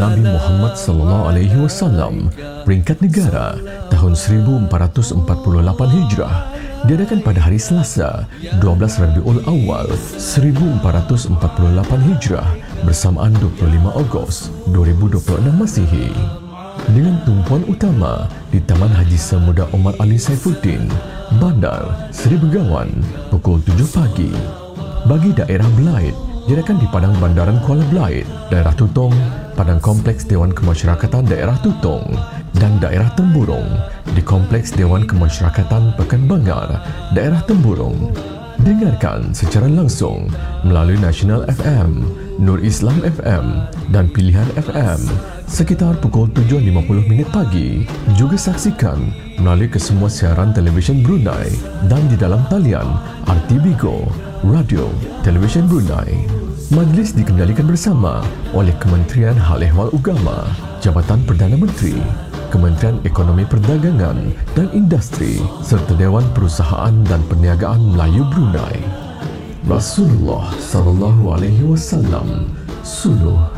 Nabi Muhammad sallallahu alaihi wasallam, peringkat negara tahun 1448 Hijrah diadakan pada hari Selasa, 12 Rabiul Awal 1448 Hijrah bersamaan 25 Ogos 2026 Masihi. Dengan tumpuan utama di Taman Haji Semuda Omar Ali Saifuddin, Bandar Seri Begawan pukul 7 pagi. Bagi daerah Belait, diadakan di Padang Bandaran Kuala Belait, Daerah Tutong, Padang Kompleks Dewan Kemasyarakatan Daerah Tutong, dan daerah Temburong di Kompleks Dewan Kemasyarakatan Pekan Bangar, Daerah Temburong. Dengarkan secara langsung melalui Nasional FM, Nur Islam FM dan Pilihan FM sekitar pukul 7.50 pagi. Juga saksikan melalui kesemua siaran televisyen Brunei dan di dalam talian RTB Go, Radio Televisyen Brunei. Majlis dikendalikan bersama oleh Kementerian Hal Ehwal Agama, Jabatan Perdana Menteri, Kementerian Ekonomi Perdagangan dan Industri serta Dewan Perusahaan dan Perniagaan Melayu Brunei. Rasulullah sallallahu alaihi wasallam suluh